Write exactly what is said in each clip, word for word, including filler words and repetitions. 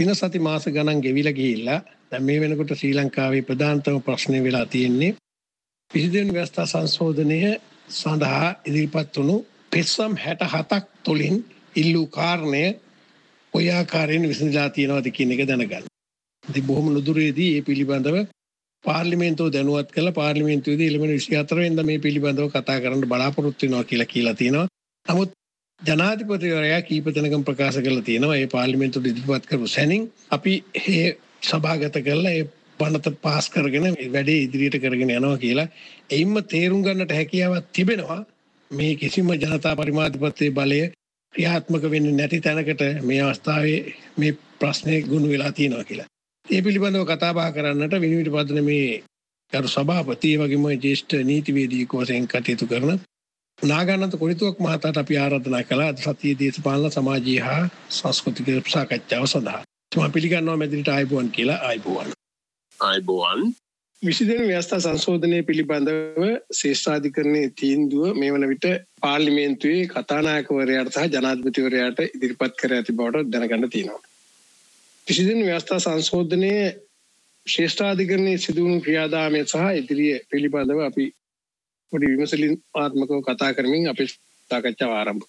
දින සති මාස ගණන් ගෙවිලා ගිහිල්ලා දැන් මේ වෙනකොට ශ්‍රී ලංකාවේ ප්‍රධානතම ප්‍රශ්නේ වෙලා තියෙන්නේ විසි දෙවැනි ව්‍යවස්ථා සංශෝධනය සඳහා ඉදිරිපත් වුණු පෙත්සම් හැට හතක් තුළින් ඉල්ලූ කාරණය ඔය ආකාරයෙන් විසඳලා තියෙනවද කියන එක දැනගන්න. ඉතින් බොහොම නුදුරේදී මේ පිළිබඳව පාර්ලිමේන්තුව දැනුවත් කළා. පාර්ලිමේන්තුවේදී ඉලෙමන විසිහතර වෙනිදා මේ පිළිබඳව කතා කරන්න බලාපොරොත්තු වෙනවා කියලා කියලා තියෙනවා. නමුත් ජනාධිපතිවරයා කීප දෙනෙක්ම ප්‍රකාශ කරලා තියෙනවා මේ පාර්ලිමේන්තුවට ඉදිරිපත් කරපු සැනින් අපි මේ සභාගත කරලා ඒ පනත පාස් කරගෙන වැඩේ ඉදිරියට කරගෙන යනවා කියලා. එයින්ම තේරුම් ගන්නට හැකියාවක් තිබෙනවා මේ කිසිම ජනතා පරිමාධිපත්‍යයේ බලය ක්‍රියාත්මක වෙන්නේ නැති තැනකට මේ අවස්ථාවේ මේ ප්‍රශ්නේ ගුණ වෙලා තියෙනවා කියලා. ඒ පිළිබඳව කතා බහ කරන්නට විනිවිද පදන මේ කරු සභාපති වගේම ජ්‍යෙෂ්ඨ නීතිවේදියෙක් වශයෙන් කටයුතු කරන නාගානන්ත කොරිතුවක් මහතාට අපි ආරාධනා කළා අද සතියේ දේශපාලන සමාජීය හා සංස්කෘතික සාකච්ඡාව සඳහා. මම පිළිගන්නවා මෙදිරිට ආයිබෝවන් කියලා. ආයිබෝවන්. ආයිබෝවන්. විසි දෙවැනි ව්‍යවස්ථා සංශෝධනය පිළිබඳව ශ්‍රේෂ්ඨාධිකරණයේ තීන්දුව මේ වන විට පාර්ලිමේන්තුවේ කතානායකවරයාට සහ ජනාධිපතිවරයාට ඉදිරිපත් කර ඇති බවට දැනගන්න තියෙනවා. විසි දෙවැනි ව්‍යවස්ථා සංශෝධනයේ ශ්‍රේෂ්ඨාධිකරණයේ සිදු වුණු ක්‍රියාදාමය සහ ඉදිරිය පිළිබඳව අපි පොඩි විමසලින්මාත්මකව කතා කරමින් අපේ සාකච්ඡාව ආරම්භ.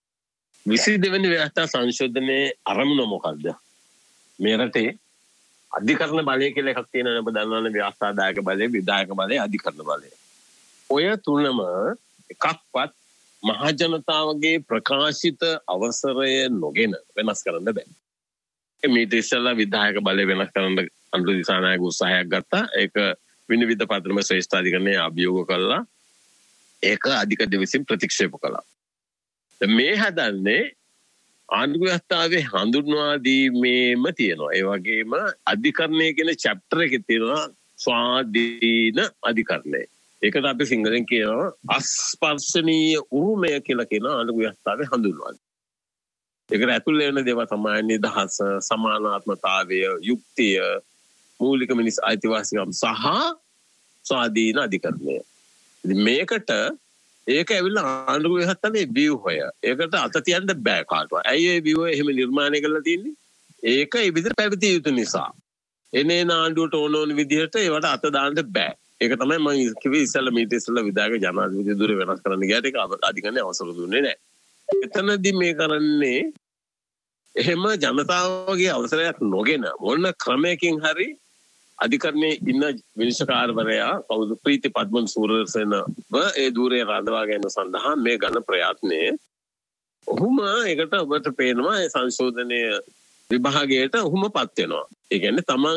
විසි දෙවැනි ව්‍යවස්ථා සංශෝධනයේ අරමුණ මොකක්ද? මේ රටේ අධිකරණ බලය කියලා එකක් තියෙනවා. ඔබ දන්නවනේ ව්‍යවස්ථාදායක බලය, විධායක බලය, අධිකරණ බලය. ඔය තුනම එකක්වත් මහ ජනතාවගේ ප්‍රකාශිත අවසරය නොගෙන වෙනස් කරන්න බෑ. මේ ඉතිසලා විධායක බලය වෙනස් කරන්න අනුර දිසානායක උත්සාහයක් ගත්තා. ඒක විනිවිද පදනම ශ්‍රේෂ්ඨාධිකරණයේ අභියෝග කළා. ඒක අධිකරණය විසින් ප්‍රතික්ෂේප කළා. මේ හදන්නේ ආණ්ඩුව ව්‍යවස්ථාවේ හඳුන්වා දීමේම තියෙනවා. ඒ වගේම අධිකරණය කියන චැප්ටර් එකේ තියෙනවා ස්වාධීන අධිකරණය. ඒකට අපි සිංහලෙන් කියනවා අස්පර්ශනීය උරුමය කියලා කියන ආණ්ඩුව ව්‍යවස්ථාවේ හඳුන්වා දීම. ඒකට ඇතුළේ වෙන දේවල් තමයි නිදහස, සමානාත්මතාවය, යුක්තිය, මූලික මිනිස් අයිතිවාසිකම් සහ ස්වාධීන අධිකරණය. ඉතින් මේකට ඒක ඇවිල්ලා ආණ්ඩුව ව්‍යවස්ථාවේ ව්‍යුහය. ඒකට අත තියන්න බෑ කාටවත්. ඇයි ඒ ව්‍යුහය එහෙම නිර්මාණය කරලා තියෙන්නේ? ඒක ඒ විදිහට පැවතිය යුතු නිසා. එනේ ආණ්ඩුවට ඕන ඕන විදිහට ඒවට අත දාන්න බෑ. ඒක තමයි මම කිව්වේ ඉස්සෙල්ලා මීට ඉස්සෙල්ලා විධායක ජනාධිපති දුර වෙනස් කරන්න ගියාට ඒක අධිකරණය අවසර දුන්නේ නැහැ. එතනදී මේ කරන්නේ එහෙම ජනතාවගේ අවසරයක් නොගෙන මොන ක්‍රමයකින් හරි අධිකරණයේ ඉන්න විනිශ්චයකාරවරයා කවුද ප්‍රීති පද්මන් සූරසේනව ඒ ධූරය රඳවා ගැනීම සඳහා මේ ගන්න ප්‍රයත්නය. ඔහුම ඒකට ඔබට පේනවා ඒ සංශෝධනයේ විභාගයට ඔහුමපත් වෙනවා. ඒ කියන්නේ තමන්